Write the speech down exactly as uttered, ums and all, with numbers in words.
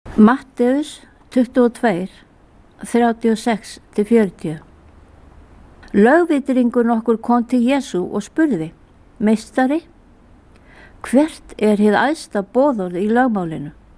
Matteus tuttugu og tvö, þrjátíu og sex til fjörutíu. Lögvitringur nokkur kom til Jesú og spurði: Meistari, hvert er hið æðsta boðorð í lögmálinu?